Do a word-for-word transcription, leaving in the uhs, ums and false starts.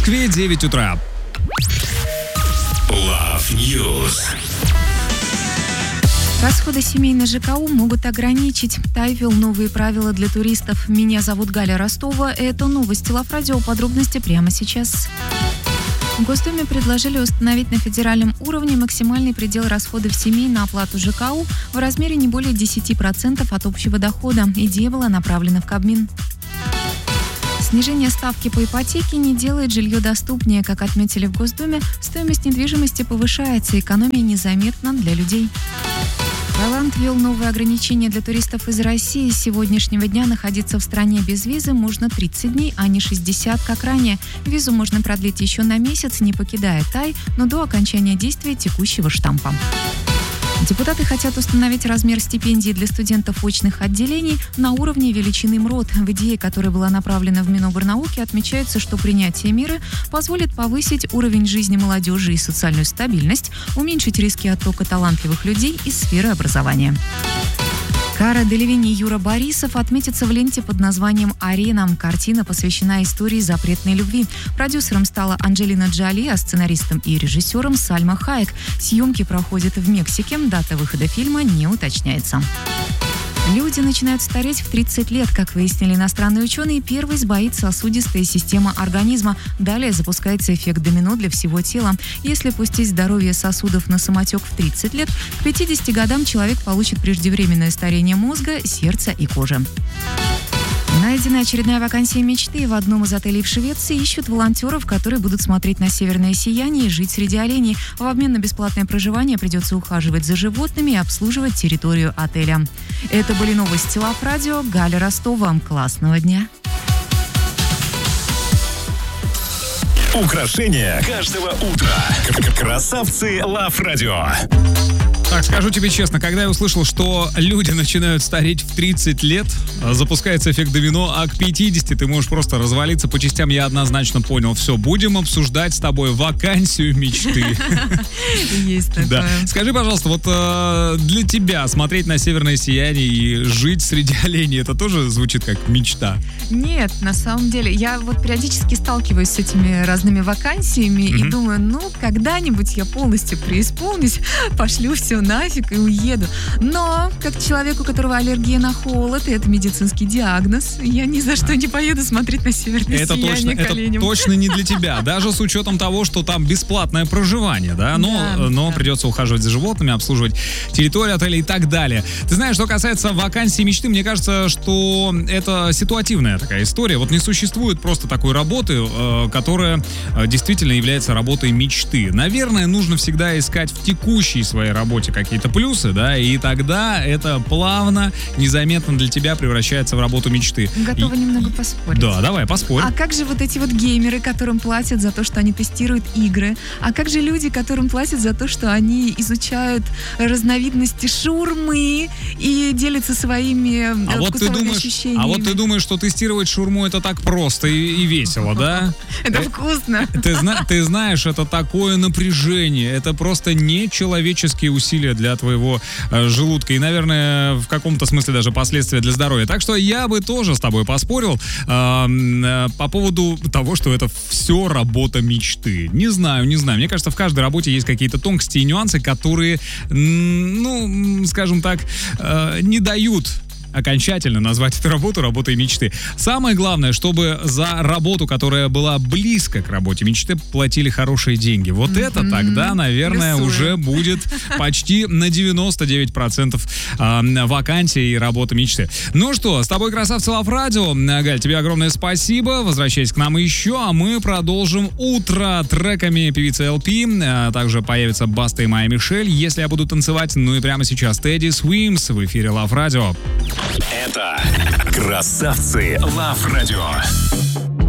Москве девять утра. Love News. Расходы семей на ЖКУ могут ограничить. Тай ввел новые правила для туристов. Меня зовут Галя Ростова. Это новости Лав Радио. Подробности прямо сейчас. В Госдуме предложили установить на федеральном уровне максимальный предел расходов семей на оплату ЖКУ в размере не более десяти процентов от общего дохода. Идея была направлена в Кабмин. Снижение ставки по ипотеке не делает жилье доступнее. Как отметили в Госдуме, стоимость недвижимости повышается, экономия незаметна для людей. Таиланд ввел новые ограничения для туристов из России. С сегодняшнего дня находиться в стране без визы можно тридцать дней, а не шестьдесят, как ранее. Визу можно продлить еще на месяц, не покидая Тай, но до окончания действия текущего штампа. Депутаты хотят установить размер стипендий для студентов очных отделений на уровне величины МРОТ. В идее, которая была направлена в Минобрнауки, отмечается, что принятие меры позволит повысить уровень жизни молодежи и социальную стабильность, уменьшить риски оттока талантливых людей из сферы образования. Кара Делевинь и Юра Борисов отметятся в ленте под названием «Арена». Картина посвящена истории запретной любви. Продюсером стала Анджелина Джоли, а сценаристом и режиссером Сальма Хайек. Съемки проходят в Мексике. Дата выхода фильма не уточняется. Люди начинают стареть в тридцать лет. Как выяснили иностранные ученые, первой сбоит сосудистая система организма. Далее запускается эффект домино для всего тела. Если пустить здоровье сосудов на самотек в тридцать лет, к пятидесяти годам человек получит преждевременное старение мозга, сердца и кожи. Найдена очередная вакансия мечты. В одном из отелей в Швеции ищут волонтеров, которые будут смотреть на северное сияние и жить среди оленей. В обмен на бесплатное проживание придется ухаживать за животными и обслуживать территорию отеля. Это были новости Лав Радио. Галя Ростова. Классного дня. Украшение каждого утра. Красавцы Лав Радио. Так, скажу тебе честно, когда я услышал, что люди начинают стареть в тридцать лет, запускается эффект домино, а к пятидесяти ты можешь просто развалиться по частям, я однозначно понял. Все, будем обсуждать с тобой вакансию мечты. Есть такое. Да. Скажи, пожалуйста, вот э, для тебя смотреть на северное сияние и жить среди оленей, это тоже звучит как мечта? Нет, на самом деле, я вот периодически сталкиваюсь с этими разными вакансиями mm-hmm. и думаю, ну, когда-нибудь я полностью преисполнюсь, пошлю все нафиг и уеду. Но, как человеку, у которого аллергия на холод, и это медицинский диагноз, я ни за что не поеду смотреть на северное это сияние точно, к оленям. Это точно не для тебя, даже с учетом того, что там бесплатное проживание, да, но, да, но да. придется ухаживать за животными, обслуживать территорию отеля и так далее. Ты знаешь, что касается вакансии мечты, мне кажется, что это ситуативная такая история. Вот не существует просто такой работы, которая действительно является работой мечты. Наверное, нужно всегда искать в текущей своей работе какие-то плюсы, да, и тогда это плавно, незаметно для тебя превращается в работу мечты. Готова и... немного поспорить. Да, давай, поспорь. А как же вот эти вот геймеры, которым платят за то, что они тестируют игры? А как же люди, которым платят за то, что они изучают разновидности шаурмы и делятся своими а вот ты думаешь, ощущениями? А вот ты думаешь, что тестировать шаурму это так просто и, и весело, да? Это вкусно. Ты, ты знаешь, это такое напряжение, это просто нечеловеческие усилия для твоего э, желудка и, наверное, в каком-то смысле даже последствия для здоровья. Так что я бы тоже с тобой поспорил э, э, по поводу того, что это все работа мечты. Не знаю, не знаю. Мне кажется, в каждой работе есть какие-то тонкости и нюансы, которые, ну, скажем так, э, не дают окончательно назвать эту работу работой мечты. Самое главное, чтобы за работу, которая была близко к работе мечты, платили хорошие деньги. Вот mm-hmm. это тогда, наверное, Плюсую. уже будет почти на девяносто девять процентов э, вакансий и работы мечты. Ну что, с тобой красавцы Лав Радио. Галь, тебе огромное спасибо. Возвращайся к нам еще, а мы продолжим утро треками певицы эл пи. А также появится Баста и Майя Мишель, если я буду танцевать. Ну и прямо сейчас Teddy Swims в эфире Лав Радио. Это «Красавцы Лав Радио».